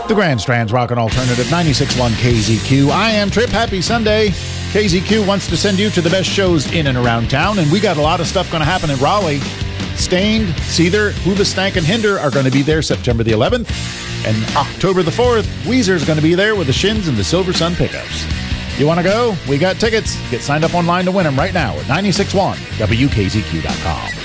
The Grand Strand's Rockin' Alternative 96.1 KZQ. I am Trip. Happy Sunday. KZQ wants to send you to the best shows in and around town, and we got a lot of stuff going to happen in Raleigh. Stained, Seether, Hoobastank, and Hinder are going to be there September the 11th. And October the 4th, Weezer's going to be there with the Shins and the Silver Sun Pickups. You want to go? We got tickets. Get signed up online to win them right now at 96.1 WKZQ.com.